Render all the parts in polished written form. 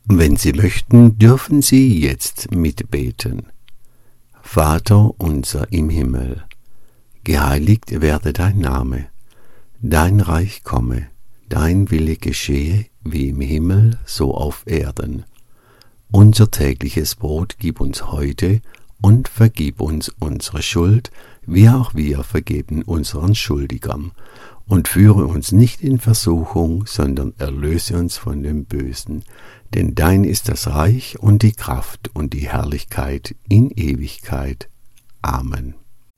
Wenn Sie möchten, dürfen Sie jetzt mitbeten. Vater unser im Himmel, geheiligt werde dein Name, dein Reich komme, dein Wille geschehe, wie im Himmel, so auf Erden. Unser tägliches Brot gib uns heute und vergib uns unsere Schuld, wie auch wir vergeben unseren Schuldigern. Und führe uns nicht in Versuchung, sondern erlöse uns von dem Bösen. Denn dein ist das Reich und die Kraft und die Herrlichkeit in Ewigkeit. Amen.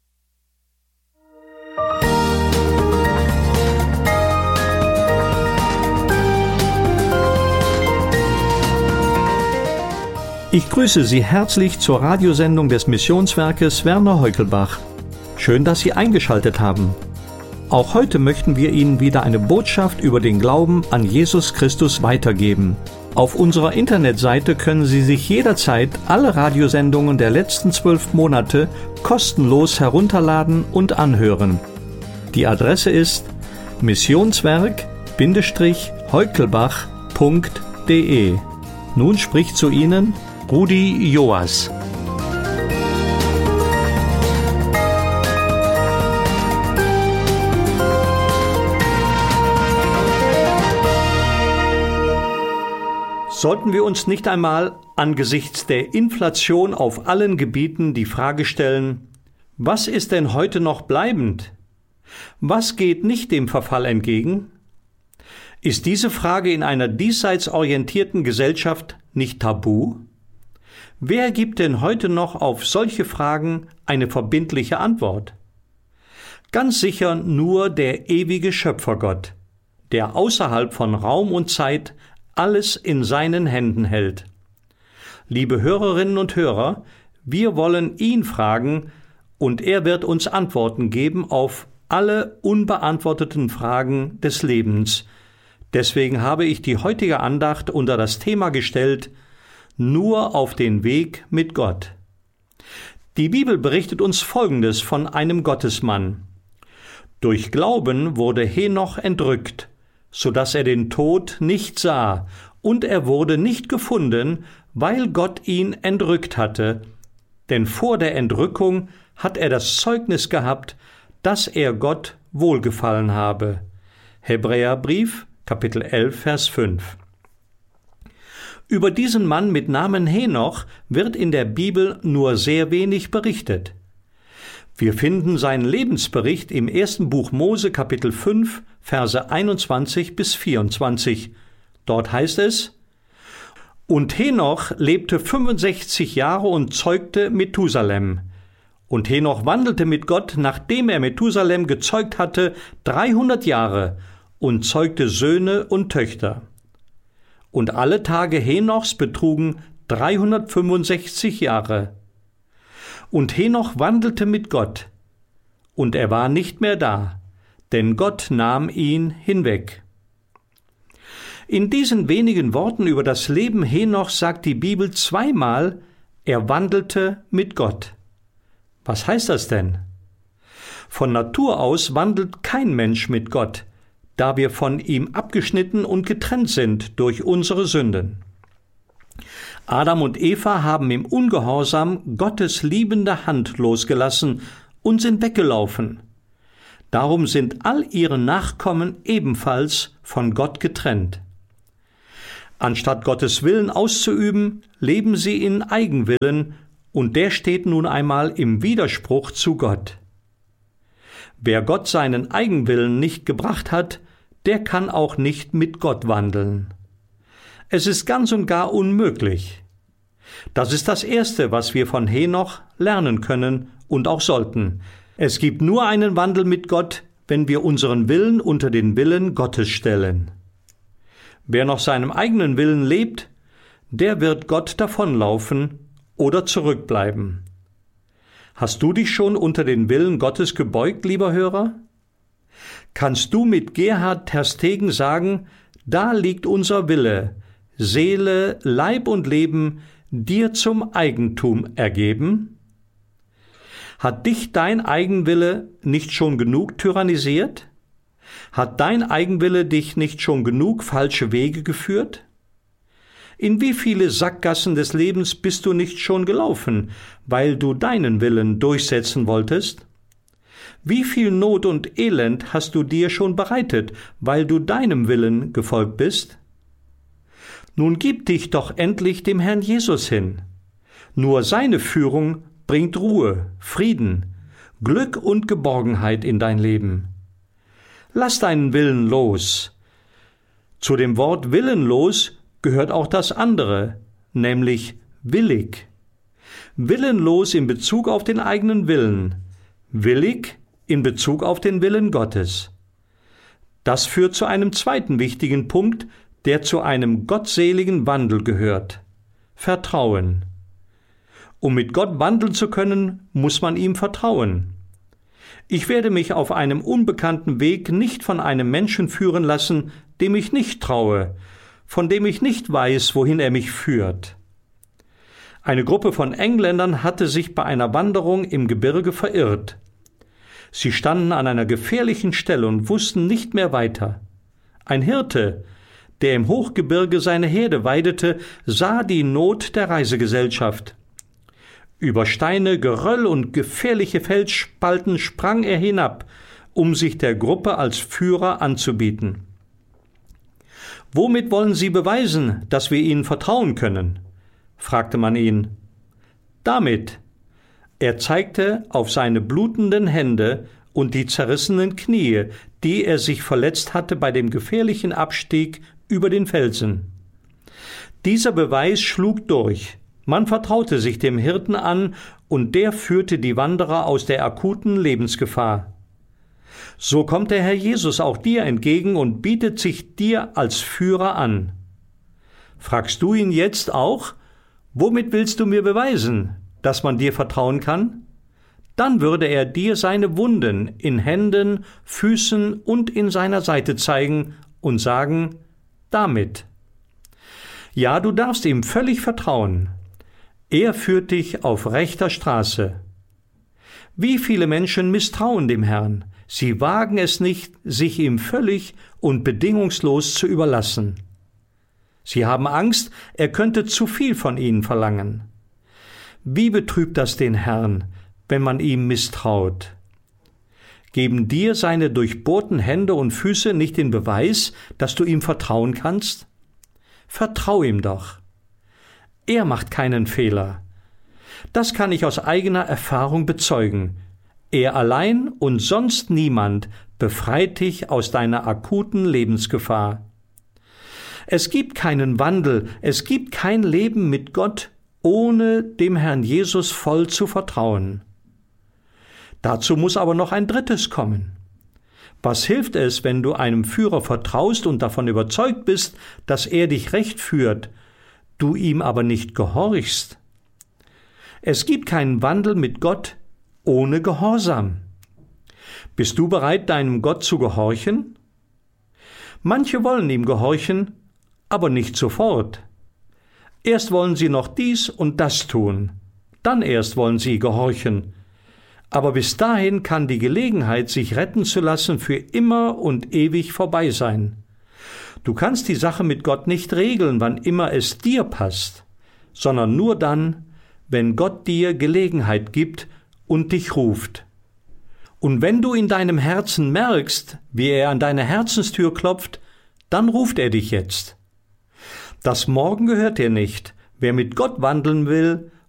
Ich grüße Sie herzlich zur Radiosendung des Missionswerkes Werner Heukelbach. Schön, dass Sie eingeschaltet haben. Auch heute möchten wir Ihnen wieder eine Botschaft über den Glauben an Jesus Christus weitergeben. Auf unserer Internetseite können Sie sich jederzeit alle Radiosendungen der letzten 12 Monate kostenlos herunterladen und anhören. Die Adresse ist missionswerk-heukelbach.de. Nun spricht zu Ihnen Rudi Joas. Sollten wir uns nicht einmal angesichts der Inflation auf allen Gebieten die Frage stellen, was ist denn heute noch bleibend? Was geht nicht dem Verfall entgegen? Ist diese Frage in einer diesseits orientierten Gesellschaft nicht tabu? Wer gibt denn heute noch auf solche Fragen eine verbindliche Antwort? Ganz sicher nur der ewige Schöpfergott, der außerhalb von Raum und Zeit alles in seinen Händen hält. Liebe Hörerinnen und Hörer, wir wollen ihn fragen und er wird uns Antworten geben auf alle unbeantworteten Fragen des Lebens. Deswegen habe ich die heutige Andacht unter das Thema gestellt: Nur auf den Weg mit Gott. Die Bibel berichtet uns Folgendes von einem Gottesmann. Durch Glauben wurde Henoch entrückt, so dass er den Tod nicht sah, und er wurde nicht gefunden, weil Gott ihn entrückt hatte. Denn vor der Entrückung hat er das Zeugnis gehabt, dass er Gott wohlgefallen habe. Hebräerbrief, Kapitel 11, Vers 5. Über diesen Mann mit Namen Henoch wird in der Bibel nur sehr wenig berichtet. Wir finden seinen Lebensbericht im 1. Buch Mose, Kapitel 5, Verse 21 bis 24. Dort heißt es: Und Henoch lebte 65 Jahre und zeugte Methusalem. Und Henoch wandelte mit Gott, nachdem er Methusalem gezeugt hatte, 300 Jahre und zeugte Söhne und Töchter. Und alle Tage Henochs betrugen 365 Jahre. Und Henoch wandelte mit Gott, und er war nicht mehr da, denn Gott nahm ihn hinweg. In diesen wenigen Worten über das Leben Henochs sagt die Bibel zweimal, er wandelte mit Gott. Was heißt das denn? Von Natur aus wandelt kein Mensch mit Gott, da wir von ihm abgeschnitten und getrennt sind durch unsere Sünden. Adam und Eva haben im Ungehorsam Gottes liebende Hand losgelassen und sind weggelaufen. Darum sind all ihre Nachkommen ebenfalls von Gott getrennt. Anstatt Gottes Willen auszuüben, leben sie in Eigenwillen, und der steht nun einmal im Widerspruch zu Gott. Wer Gott seinen Eigenwillen nicht gebracht hat, der kann auch nicht mit Gott wandeln. Es ist ganz und gar unmöglich. Das ist das Erste, was wir von Henoch lernen können und auch sollten. Es gibt nur einen Wandel mit Gott, wenn wir unseren Willen unter den Willen Gottes stellen. Wer nach seinem eigenen Willen lebt, der wird Gott davonlaufen oder zurückbleiben. Hast du dich schon unter den Willen Gottes gebeugt, lieber Hörer? Kannst du mit Gerhard Terstegen sagen, da liegt unser Wille, Seele, Leib und Leben dir zum Eigentum ergeben? Hat dich dein Eigenwille nicht schon genug tyrannisiert? Hat dein Eigenwille dich nicht schon genug falsche Wege geführt? In wie viele Sackgassen des Lebens bist du nicht schon gelaufen, weil du deinen Willen durchsetzen wolltest? Wie viel Not und Elend hast du dir schon bereitet, weil du deinem Willen gefolgt bist? Nun gib dich doch endlich dem Herrn Jesus hin. Nur seine Führung bringt Ruhe, Frieden, Glück und Geborgenheit in dein Leben. Lass deinen Willen los. Zu dem Wort willenlos gehört auch das andere, nämlich willig. Willenlos in Bezug auf den eigenen Willen, willig in Bezug auf den Willen Gottes. Das führt zu einem zweiten wichtigen Punkt, der zu einem gottseligen Wandel gehört: Vertrauen. Um mit Gott wandeln zu können, muss man ihm vertrauen. Ich werde mich auf einem unbekannten Weg nicht von einem Menschen führen lassen, dem ich nicht traue, von dem ich nicht weiß, wohin er mich führt. Eine Gruppe von Engländern hatte sich bei einer Wanderung im Gebirge verirrt. Sie standen an einer gefährlichen Stelle und wussten nicht mehr weiter. Ein Hirte, der im Hochgebirge seine Herde weidete, sah die Not der Reisegesellschaft. Über Steine, Geröll und gefährliche Felsspalten sprang er hinab, um sich der Gruppe als Führer anzubieten. »Womit wollen Sie beweisen, dass wir Ihnen vertrauen können?« fragte man ihn. »Damit.« Er zeigte auf seine blutenden Hände und die zerrissenen Knie, die er sich verletzt hatte bei dem gefährlichen Abstieg über den Felsen. Dieser Beweis schlug durch. Man vertraute sich dem Hirten an, und der führte die Wanderer aus der akuten Lebensgefahr. So kommt der Herr Jesus auch dir entgegen und bietet sich dir als Führer an. Fragst du ihn jetzt auch: Womit willst du mir beweisen, dass man dir vertrauen kann? Dann würde er dir seine Wunden in Händen, Füßen und in seiner Seite zeigen und sagen: Damit. Ja, du darfst ihm völlig vertrauen. Er führt dich auf rechter Straße. Wie viele Menschen misstrauen dem Herrn. Sie wagen es nicht, sich ihm völlig und bedingungslos zu überlassen. Sie haben Angst, er könnte zu viel von ihnen verlangen. Wie betrübt das den Herrn, wenn man ihm misstraut? Geben dir seine durchbohrten Hände und Füße nicht den Beweis, dass du ihm vertrauen kannst? Vertrau ihm doch. Er macht keinen Fehler. Das kann ich aus eigener Erfahrung bezeugen. Er allein und sonst niemand befreit dich aus deiner akuten Lebensgefahr. Es gibt keinen Wandel, es gibt kein Leben mit Gott, ohne dem Herrn Jesus voll zu vertrauen. Dazu muss aber noch ein drittes kommen. Was hilft es, wenn du einem Führer vertraust und davon überzeugt bist, dass er dich recht führt, du ihm aber nicht gehorchst? Es gibt keinen Wandel mit Gott ohne Gehorsam. Bist du bereit, deinem Gott zu gehorchen? Manche wollen ihm gehorchen, aber nicht sofort. Erst wollen sie noch dies und das tun, dann erst wollen sie gehorchen. Aber bis dahin kann die Gelegenheit, sich retten zu lassen, für immer und ewig vorbei sein. Du kannst die Sache mit Gott nicht regeln, wann immer es dir passt, sondern nur dann, wenn Gott dir Gelegenheit gibt und dich ruft. Und wenn du in deinem Herzen merkst, wie er an deine Herzenstür klopft, dann ruft er dich jetzt. Das Morgen gehört dir nicht. Wer mit Gott wandeln will,